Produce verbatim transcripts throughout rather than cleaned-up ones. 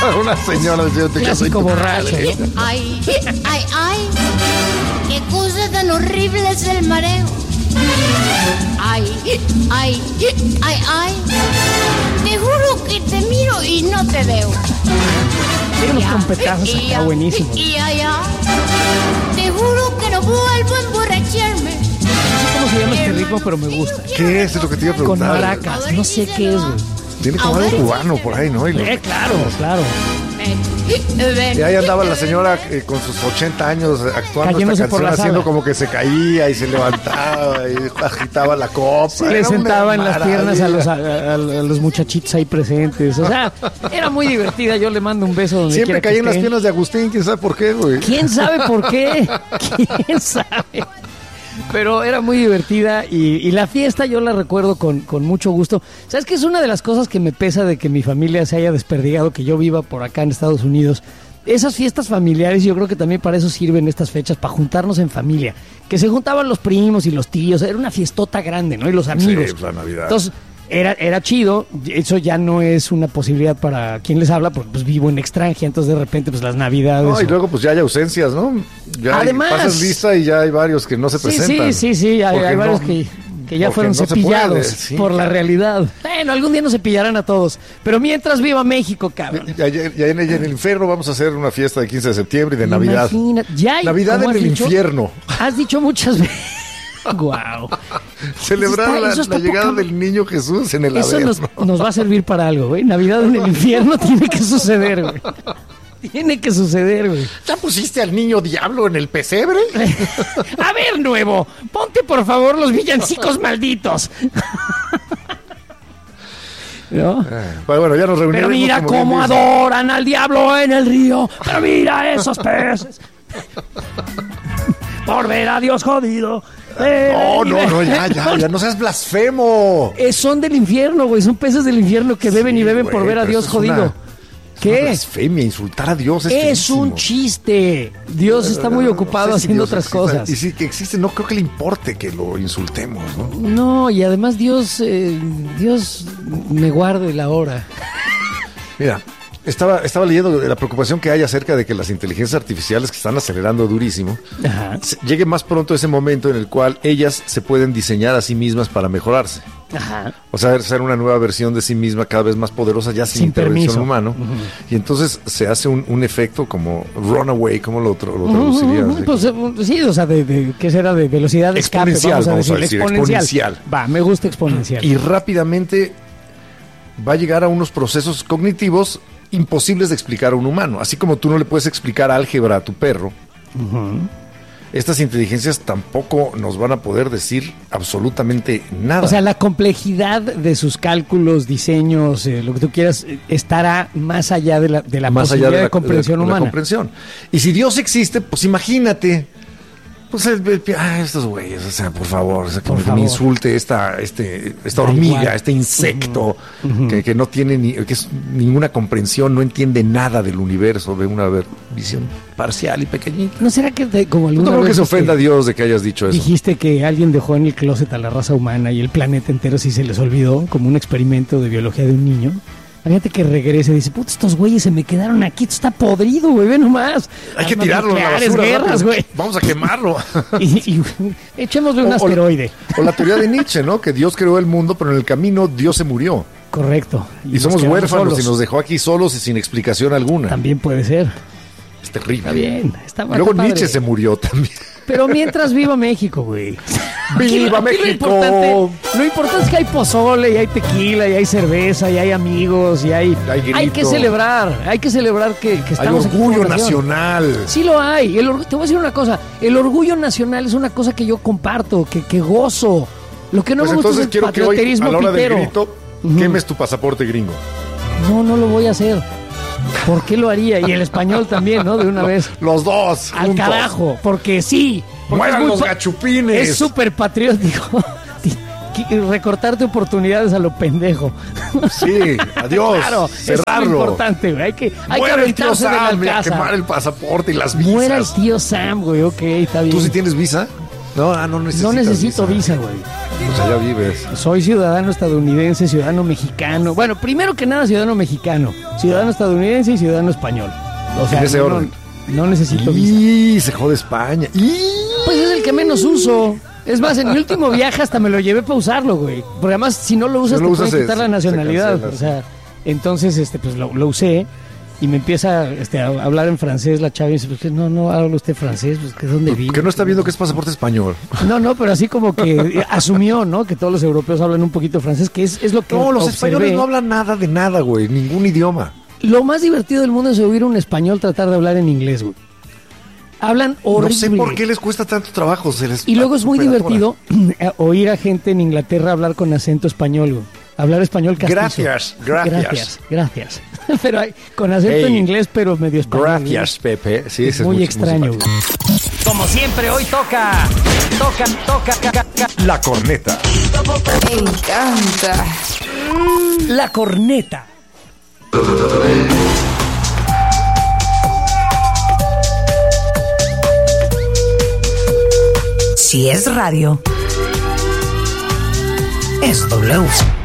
Una señora diciéndote que soy Clásico tu borracho. madre. Ay, ay, ay, qué cosa tan horrible es el mareo. Ay, ay, ay, ay, te juro que te miro y no te veo. Tiene unos trompetazos Y- acá y- buenísimos. Y allá, te juro que no vuelvo a emborracharme. No sé cómo se llama este ritmo, pero me gusta. ¿Qué es? Es lo que te iba a Con preguntar. maracas, no sé qué es, güey. Tiene como algo cubano por ahí, ¿no? Y, lo- Eh, claro, claro. Ven, ven. y ahí andaba la señora eh, con sus ochenta años eh, actuando Cayéndose esta por canción, la haciendo sala. como que se caía y se levantaba y agitaba la copa. Se le Era una sentaba en las piernas a los, a, maravilla. a- a los muchachitos ahí presentes. O sea, era muy divertida. Yo le mando un beso donde Siempre quiera que caía en las esté. piernas de Agustín, quién sabe por qué, güey. ¿Quién sabe por qué? ¿Quién sabe? Pero era muy divertida y, y la fiesta yo la recuerdo con, con mucho gusto. ¿Sabes qué? Es una de las cosas que me pesa de que mi familia se haya desperdigado, que yo viva por acá en Estados Unidos. Esas fiestas familiares, yo creo que también para eso sirven estas fechas, para juntarnos en familia. Que se juntaban los primos y los tíos, era una fiestota grande, ¿no? Y los amigos. Sí, pues, la Navidad. Entonces, era, era chido, eso ya no es una posibilidad para quien les habla, porque pues vivo en extranjera, entonces de repente pues las navidades... No, y o- luego pues ya hay ausencias, ¿no? Ya hay- Además- pasas lista y ya hay varios que no se Sí, presentan. sí, sí, sí, hay, Porque hay varios no- que, que ya porque fueron no se cepillados puede, sí, por la claro. realidad. Bueno, algún día nos cepillarán a todos, pero mientras viva México, cabrón. Ya, ya- ya en, ya en el infierno vamos a hacer una fiesta de quince de septiembre y de Navidad. Imagina- ya hay- Navidad ¿cómo en has el dicho? infierno. Has dicho muchas veces. Guau. Celebrar Eso está- la, eso está la llegada poca- del niño Jesús en el Eso Averno. nos, nos va a servir para algo, güey. Navidad en el infierno tiene que suceder, güey. Tiene que suceder, güey. ¿Ya pusiste al niño diablo en el pesebre? A ver, nuevo, ponte por favor los villancicos malditos. ¿No? Bueno, bueno, ya nos reunimos. Pero mira como bien cómo dice. adoran al diablo en el río. Pero mira esos peces. Por ver a Dios jodido. Eh, No, no, no, ya, ya, ya, no seas blasfemo. Eh, son del infierno, güey. Son peces del infierno que beben y beben güey, por ver a pero Dios eso es una- jodido. Una ¿Qué? blasfemia, insultar a Dios es, Es un feísimo. chiste. Dios está muy No ocupado sé si haciendo Dios otras exista. cosas. Y si que existe, no creo que le importe que lo insultemos, ¿no? No, y además Dios, eh, Dios me guarde la hora. Mira, estaba, estaba leyendo de la preocupación que hay acerca de que las inteligencias artificiales que están acelerando durísimo, Ajá. se- llegue más pronto ese momento en el cual ellas se pueden diseñar a sí mismas para mejorarse. Ajá. O sea, ser una nueva versión de sí misma cada vez más poderosa, ya sin, Sin intervención permiso. humana. Y entonces se hace un, un efecto como runaway, ¿cómo lo, tra- lo traducirías? Ujú, pues, eh, sí, o sea, de, de- ¿qué será? De velocidad de escape, Exponencial, vamos a vamos a decir. decir, exponencial. Va, me gusta exponencial. Y rápidamente va a llegar a unos procesos cognitivos imposibles de explicar a un humano. Así como tú no le puedes explicar álgebra a tu perro, estas inteligencias tampoco nos van a poder decir absolutamente nada. O sea, la complejidad de sus cálculos, diseños, eh, lo que tú quieras, eh, estará más allá de la, de la más allá posibilidad de de, la comprensión de la- de la humana. comprensión. Y si Dios existe, pues imagínate. Pues el- el- ah, estos güeyes, o sea, por favor, o sea, que, Por me, que favor. me insulte esta, este, esta Da hormiga, igual. este insecto, que, que no tiene ni, que es ninguna comprensión, no entiende nada del universo, ve una ver- visión parcial y pequeñita. ¿No será que te- como No alguna creo que vez se este, ofenda a Dios de que hayas dicho eso. dijiste que alguien dejó en el closet a la raza humana y el planeta entero sí se les olvidó, como un experimento de biología de un niño? Imagínate que regrese y dice, puta, estos güeyes se me quedaron aquí, esto está podrido, güey, ve nomás. Hay que Armas tirarlo a la nucleares, basura. guerras, rápido. güey. Vamos a quemarlo. Y, y echémosle un O- o- asteroide. O la teoría de Nietzsche, ¿no? Que Dios creó el mundo, pero en el camino Dios se murió. Correcto. Y, nos somos quedamos huérfanos solos. y nos dejó aquí solos y sin explicación alguna. También puede ser. Es terrible. Está bien. Está, Y luego está padre. Nietzsche se murió también. Pero mientras viva México, güey. ¡Viva Aquí lo México! importante, lo importante es que hay pozole, y hay tequila, y hay cerveza, y hay amigos, y hay... Hay grito. hay que celebrar, hay que celebrar que, que Hay estamos aquí orgullo como nación. nacional. Sí lo hay. El or- te voy a decir una cosa. El orgullo nacional es una cosa que yo comparto, que, que gozo. Lo que no Pues me gusta entonces es el quiero que hoy, patrioterismo a la hora del pitero. grito, Ujú. quemes tu pasaporte gringo. No, no lo voy a hacer. ¿Por qué lo haría? Y el español también, ¿no? De una vez. Los dos, Al juntos. carajo, porque sí. Porque ¡Mueran es muy los pa- gachupines! Es súper patriótico. Qui- Recortarte oportunidades a lo pendejo. Sí, adiós. Claro, eso es lo cerrarlo. importante, güey. Hay que, hay que Muera el tío aventarse de la Sam, y a casa. quemar el pasaporte y las visas. Muera el tío Sam, güey. Ok, está bien. ¿Tú sí tienes visa? No, ah, no necesito No necesito visa, güey. Pues allá vives. Soy ciudadano estadounidense, ciudadano mexicano. Bueno, primero que nada, ciudadano mexicano, ciudadano estadounidense y ciudadano español. O sea, en ese no, orden. No necesito visa. Y se jode España. Y Pues es el que menos uso. Es más, en mi último viaje hasta me lo llevé para usarlo, güey. Porque además, si no lo usas, si no te lo pueden usas, quitar se, la nacionalidad. Se o sea, entonces, este, pues lo, lo usé. Y me empieza este, a hablar en francés la chava y dice, pues, no, no habla usted francés, pues que dónde vive. Que no está viendo que es pasaporte español. No, no, pero así como que asumió, ¿no? Que todos los europeos hablan un poquito francés, que es, es lo que No, los observé. españoles no hablan nada de nada, güey, ningún idioma. Lo más divertido del mundo es oír a un español tratar de hablar en inglés, güey. Hablan horrible. No sé por qué les cuesta tanto trabajo. Se les y luego es muy superatora. divertido oír a gente en Inglaterra hablar con acento español, güey. Hablar español castizo. Gracias, gracias. Gracias, gracias. Pero hay, con acento Hey, en inglés, pero medio español. Gracias, güey. Pepe. Sí, Es ese muy mucho- extraño, muy güey. Como siempre, hoy toca, toca, toca, ca- ca- ca- La corneta. Me encanta. la corneta. Si es radio, es W.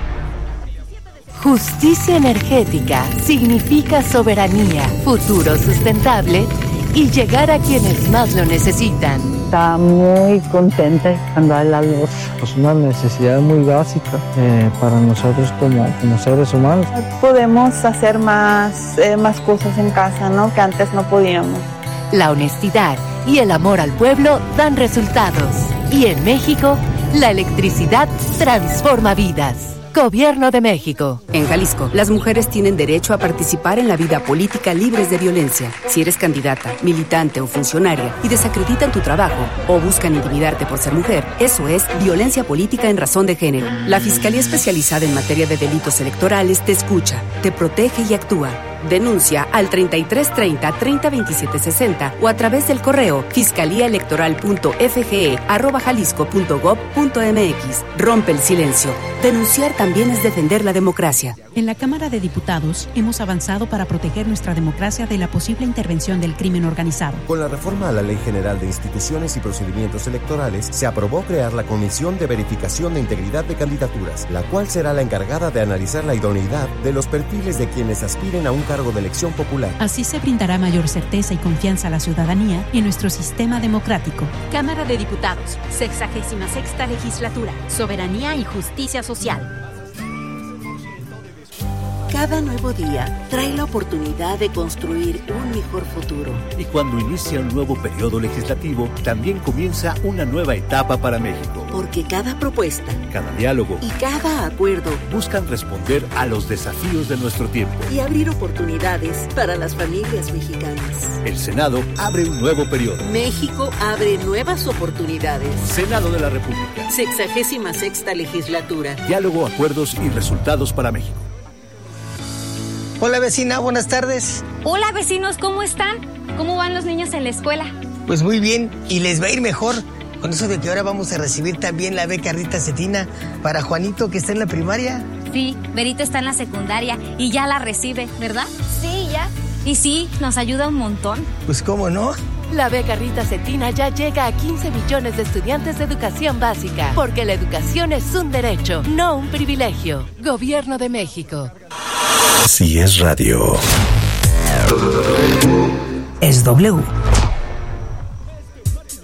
Justicia energética significa soberanía, futuro sustentable y llegar a quienes más lo necesitan. Está muy contenta cuando hay la luz. Es una necesidad muy básica eh, para nosotros como, como seres humanos. Podemos hacer más, eh, más cosas en casa, ¿no? Que antes no podíamos. La honestidad y el amor al pueblo dan resultados. Y en México, la electricidad transforma vidas. Gobierno de México. En Jalisco, las mujeres tienen derecho a participar en la vida política libres de violencia. Si eres candidata, militante o funcionaria y desacreditan tu trabajo o buscan intimidarte por ser mujer, eso es violencia política en razón de género. La Fiscalía Especializada en Materia de Delitos Electorales te escucha, te protege y actúa. Denuncia al treinta y tres treinta, treinta veintisiete sesenta o a través del correo fiscaliaelectoral.fge arroba jalisco.gov.mx. Rompe el silencio. Denunciar también es defender la democracia. En la Cámara de Diputados hemos avanzado para proteger nuestra democracia de la posible intervención del crimen organizado. Con la reforma a la Ley General de Instituciones y Procedimientos Electorales, se aprobó crear la Comisión de Verificación de Integridad de Candidaturas, la cual será la encargada de analizar la idoneidad de los perfiles de quienes aspiren a un cargo de elección popular. Así se brindará mayor certeza y confianza a la ciudadanía en nuestro sistema democrático. Cámara de Diputados, sexagésima sexta legislatura, soberanía y justicia social. Cada nuevo día trae la oportunidad de construir un mejor futuro. Y cuando inicia un nuevo periodo legislativo, también comienza una nueva etapa para México. Porque cada propuesta, cada diálogo y cada acuerdo buscan responder a los desafíos de nuestro tiempo y abrir oportunidades para las familias mexicanas. El Senado abre un nuevo periodo. México abre nuevas oportunidades. Senado de la República. Sexagésima sexta legislatura. Diálogo, acuerdos y resultados para México. Hola vecina, buenas tardes. Hola vecinos, ¿cómo están? ¿Cómo van los niños en la escuela? Pues muy bien, y les va a ir mejor con eso de que ahora vamos a recibir también la beca Rita Cetina para Juanito que está en la primaria. Sí, Berito está en la secundaria y ya la recibe, ¿verdad? Sí, ya. Y sí, nos ayuda un montón. Pues cómo no. La beca Rita Cetina ya llega a quince millones de estudiantes de educación básica, porque la educación es un derecho, no un privilegio. Gobierno de México. Si es radio, es W.